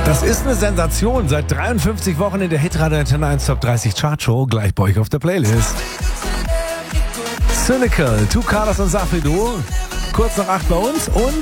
Das ist eine Sensation. Seit 53 Wochen in der Hitradio Antenne 1 Top 30 Chartshow. Gleich bei euch auf der Playlist. Cynical, Two Colors und Safidu. Kurz nach 8 bei uns und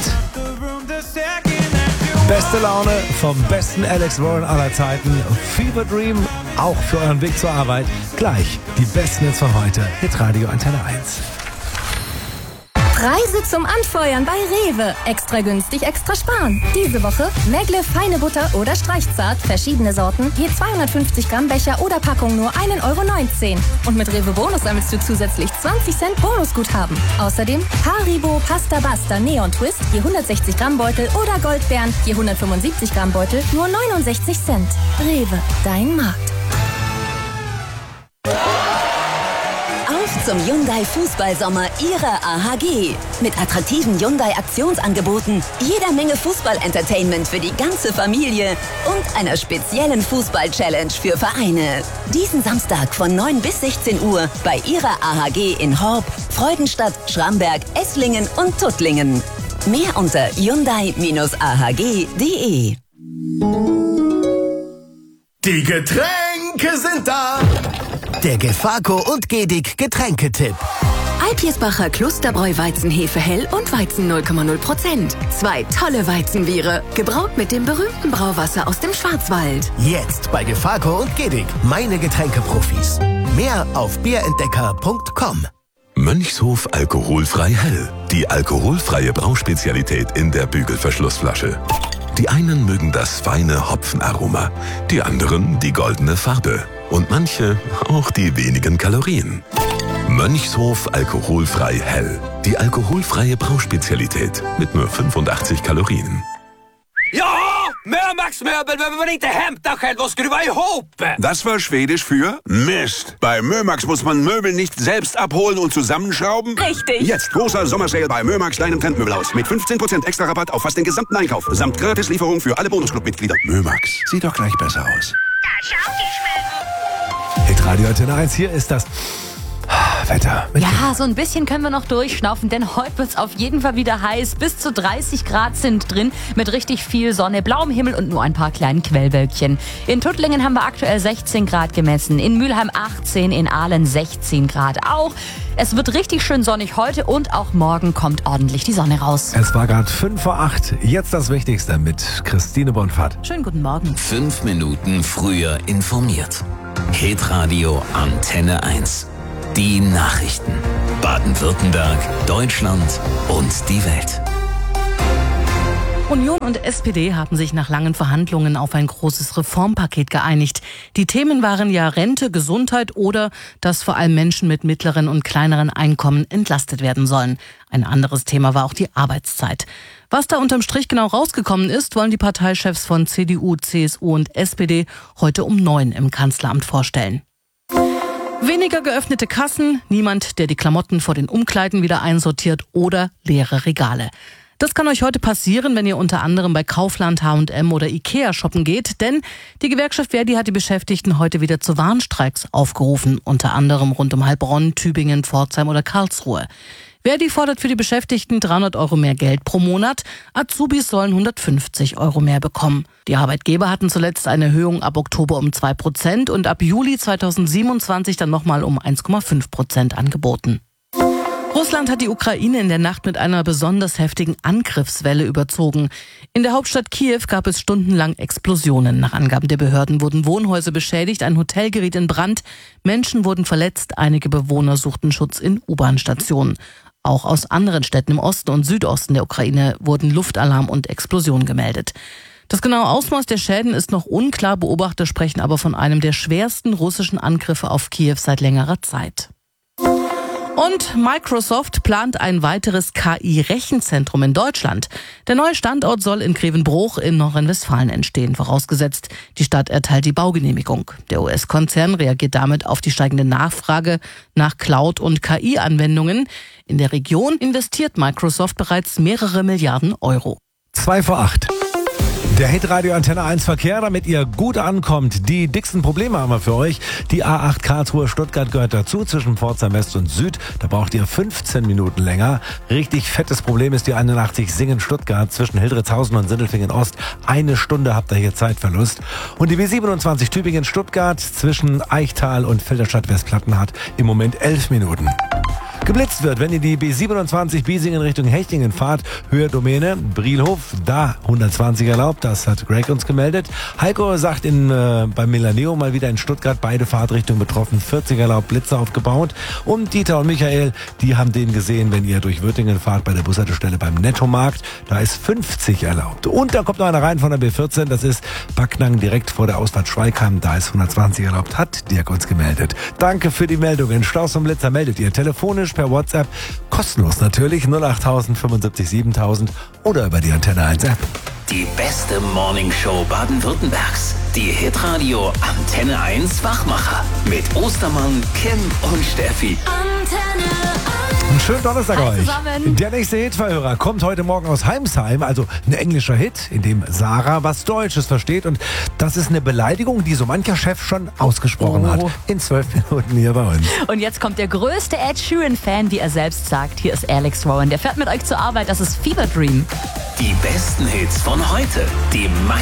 beste Laune vom besten Alex Warren aller Zeiten. Fever Dream, auch für euren Weg zur Arbeit. Gleich die besten Hits von heute. Hitradio Antenne 1. Preise zum Anfeuern bei Rewe. Extra günstig, extra sparen. Diese Woche Megle, feine Butter oder Streichzart, verschiedene Sorten, je 250 Gramm Becher oder Packung nur 1,19 €. Und mit Rewe Bonus sammelst du zusätzlich 20 Cent Bonusguthaben. Außerdem Haribo, Pasta Basta, Neon Twist, je 160 Gramm Beutel oder Goldbeeren, je 175 Gramm Beutel, nur 69 Cent. Rewe, dein Markt. Zum Hyundai Fußballsommer ihrer AHG. Mit attraktiven Hyundai Aktionsangeboten, jeder Menge Fußball-Entertainment für die ganze Familie und einer speziellen Fußball-Challenge für Vereine. Diesen Samstag von 9 bis 16 Uhr bei ihrer AHG in Horb, Freudenstadt, Schramberg, Esslingen und Tuttlingen. Mehr unter hyundai-ahg.de. Die Getränke sind da. Der Gefaco und Gedig Getränketipp. Alpirsbacher Klosterbräu Weizenhefe Hell und Weizen 0,0%. 2 tolle Weizenbiere, gebraut mit dem berühmten Brauwasser aus dem Schwarzwald. Jetzt bei Gefaco und Gedig, meine Getränkeprofis. Mehr auf bierentdecker.com. Mönchshof alkoholfrei hell. Die alkoholfreie Brauspezialität in der Bügelverschlussflasche. Die einen mögen das feine Hopfenaroma, die anderen die goldene Farbe und manche auch die wenigen Kalorien. Mönchshof alkoholfrei hell. Die alkoholfreie Brauspezialität mit nur 85 Kalorien. Ja, Mömax-Möbel, wenn man inte hämtar själv och skruva ihop. Das war Schwedisch für Mist. Bei Mömax muss man Möbel nicht selbst abholen und zusammenschrauben. Richtig. Jetzt großer Sommersale bei Mömax kleinem Trendmöbelhaus mit 15% extra Rabatt auf fast den gesamten Einkauf. Samt Gratislieferung für alle Bonusclub-Mitglieder. Mömax, sieht doch gleich besser aus. Da schau ich mal. Hitradio Antenne 1, hier ist das Wetter. Ja, so ein bisschen können wir noch durchschnaufen, denn heute wird es auf jeden Fall wieder heiß. Bis zu 30 Grad sind drin mit richtig viel Sonne, blauem Himmel und nur ein paar kleinen Quellwölkchen. In Tuttlingen haben wir aktuell 16 Grad gemessen, in Mülheim 18, in Aalen 16 Grad auch. Es wird richtig schön sonnig heute und auch morgen kommt ordentlich die Sonne raus. Es war gerade 5 vor 8. Jetzt das Wichtigste mit Christine Bonfahrt. Schönen guten Morgen. 5 Minuten früher informiert. Hitradio Antenne 1. Die Nachrichten. Baden-Württemberg, Deutschland und die Welt. Union und SPD haben sich nach langen Verhandlungen auf ein großes Reformpaket geeinigt. Die Themen waren ja Rente, Gesundheit oder dass vor allem Menschen mit mittleren und kleineren Einkommen entlastet werden sollen. Ein anderes Thema war auch die Arbeitszeit. Was da unterm Strich genau rausgekommen ist, wollen die Parteichefs von CDU, CSU und SPD heute um 9 im Kanzleramt vorstellen. Weniger geöffnete Kassen, niemand, der die Klamotten vor den Umkleiden wieder einsortiert oder leere Regale. Das kann euch heute passieren, wenn ihr unter anderem bei Kaufland, H&M oder Ikea shoppen geht, denn die Gewerkschaft Verdi hat die Beschäftigten heute wieder zu Warnstreiks aufgerufen, unter anderem rund um Heilbronn, Tübingen, Pforzheim oder Karlsruhe. Verdi fordert für die Beschäftigten 300 € mehr Geld pro Monat. Azubis sollen 150 € mehr bekommen. Die Arbeitgeber hatten zuletzt eine Erhöhung ab Oktober um 2% und ab Juli 2027 dann nochmal um 1,5% angeboten. Russland hat die Ukraine in der Nacht mit einer besonders heftigen Angriffswelle überzogen. In der Hauptstadt Kiew gab es stundenlang Explosionen. Nach Angaben der Behörden wurden Wohnhäuser beschädigt, ein Hotel geriet in Brand, Menschen wurden verletzt, einige Bewohner suchten Schutz in U-Bahn-Stationen. Auch aus anderen Städten im Osten und Südosten der Ukraine wurden Luftalarm und Explosionen gemeldet. Das genaue Ausmaß der Schäden ist noch unklar, Beobachter sprechen aber von einem der schwersten russischen Angriffe auf Kiew seit längerer Zeit. Und Microsoft plant ein weiteres KI-Rechenzentrum in Deutschland. Der neue Standort soll in Grevenbroich in Nordrhein-Westfalen entstehen, vorausgesetzt, die Stadt erteilt die Baugenehmigung. Der US-Konzern reagiert damit auf die steigende Nachfrage nach Cloud- und KI-Anwendungen. In der Region investiert Microsoft bereits mehrere Milliarden Euro. 2 vor 8. Der Hitradio Antenne 1 Verkehr, damit ihr gut ankommt. Die dicksten Probleme haben wir für euch. Die A8 Karlsruhe Stuttgart gehört dazu, zwischen Pforzheim West und Süd. Da braucht ihr 15 Minuten länger. Richtig fettes Problem ist die 81 Singen Stuttgart zwischen Hildritzhausen und Sindelfingen Ost. 1 Stunde habt ihr hier Zeitverlust. Und die B27 Tübingen Stuttgart zwischen Eichtal und Filderstadt Westplatten hat im Moment 11 Minuten. Geblitzt wird, wenn ihr die B27 Biesingen Richtung Hechtingen fahrt, Höhe Domäne, Brielhof, da 120 erlaubt, das hat Greg uns gemeldet. Heiko sagt beim Milaneo mal wieder in Stuttgart, beide Fahrtrichtungen betroffen, 40 erlaubt, Blitze aufgebaut. Und Dieter und Michael, die haben den gesehen, wenn ihr durch Würtingen fahrt, bei der Bushaltestelle beim Nettomarkt, da ist 50 erlaubt. Und da kommt noch einer rein von der B14, das ist Backnang direkt vor der Ausfahrt Schweigheim, da ist 120 erlaubt, hat Dirk uns gemeldet. Danke für die Meldung. In Staus und Blitzer meldet ihr telefonisch per WhatsApp, kostenlos natürlich, 08000 75 7000 oder über die Antenne 1 App. Die beste Morningshow Baden-Württembergs. Die Hitradio Antenne 1 Wachmacher. Mit Ostermann, Kim und Steffi. Antenne 1. Einen schönen Donnerstag Hi euch. zusammen. Der nächste Hitverhörer kommt heute Morgen aus Heimsheim, also ein englischer Hit, in dem Sarah was Deutsches versteht. Und das ist eine Beleidigung, die so mancher Chef schon ausgesprochen hat. In 12 Minuten hier bei uns. Und jetzt kommt der größte Ed Sheeran-Fan, wie er selbst sagt. Hier ist Alex Rowan. Der fährt mit euch zur Arbeit. Das ist Fever Dream. Die besten Hits von heute. Die